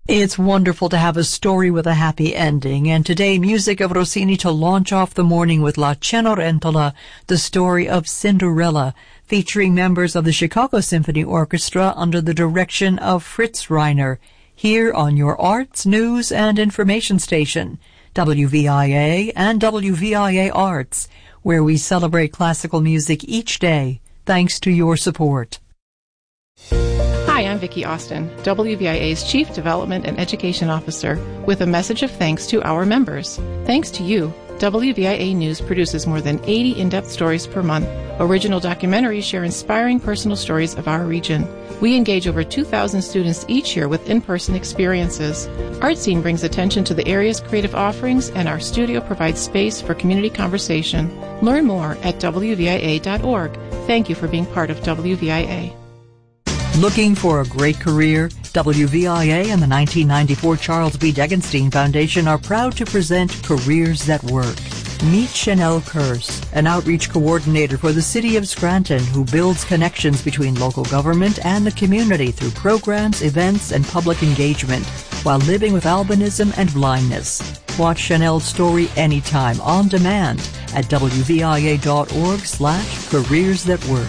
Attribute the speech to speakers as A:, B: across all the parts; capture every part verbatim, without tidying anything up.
A: It's wonderful to have a story with a happy ending, and today music of Rossini to launch off the morning with La Cenerentola, the story of Cinderella, featuring members of the Chicago Symphony Orchestra under the direction of Fritz Reiner, here on your arts, news, and information station, W V I A and W V I A Arts, where we celebrate classical music each day, thanks to your support.
B: Hi, I'm Vicki Austin, W V I A's Chief Development and Education Officer, with a message of thanks to our members. Thanks to you, W V I A News produces more than eighty in-depth stories per month. Original documentaries share inspiring personal stories of our region. We engage over two thousand students each year with in-person experiences. ArtScene brings attention to the area's creative offerings, and our studio provides space for community conversation. Learn more at W V I A dot org. Thank you for being part of W V I A.
A: Looking for a great career? W V I A and the nineteen ninety-four Charles B. Degenstein Foundation are proud to present Careers That Work. Meet Chanel Kurse, an outreach coordinator for the city of Scranton who builds connections between local government and the community through programs, events, and public engagement while living with albinism and blindness. Watch Chanel's story anytime on demand at W V I A dot org slash careers that work.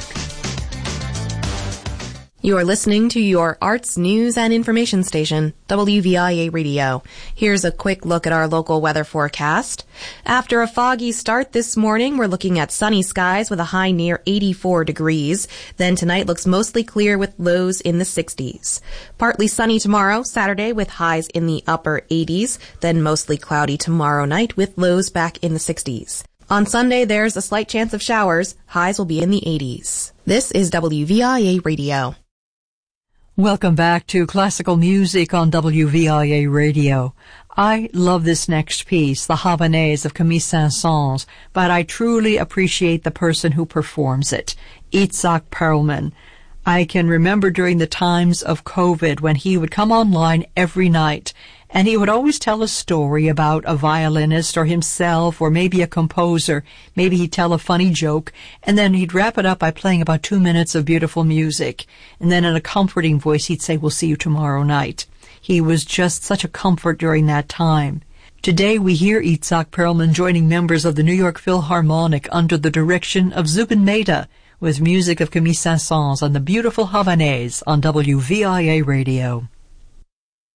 C: You are listening to your arts, news, and information station, W V I A Radio. Here's a quick look at our local weather forecast. After a foggy start this morning, we're looking at sunny skies with a high near eighty-four degrees. Then tonight looks mostly clear with lows in the sixties. Partly sunny tomorrow, Saturday, with highs in the upper eighties. Then mostly cloudy tomorrow night with lows back in the sixties. On Sunday, there's a slight chance of showers. Highs will be in the eighties. This is W V I A Radio.
A: Welcome back to Classical Music on W V I A Radio. I love this next piece, the Havanaise of Camille Saint-Saëns, but I truly appreciate the person who performs it, Itzhak Perlman. I can remember during the times of COVID when he would come online every night, and he would always tell a story about a violinist or himself or maybe a composer. Maybe he'd tell a funny joke, and then he'd wrap it up by playing about two minutes of beautiful music. And then in a comforting voice, he'd say, "We'll see you tomorrow night." He was just such a comfort during that time. Today we hear Itzhak Perlman joining members of the New York Philharmonic under the direction of Zubin Mehta with music of Camille Saint-Saëns on the beautiful Havanaise on W V I A Radio.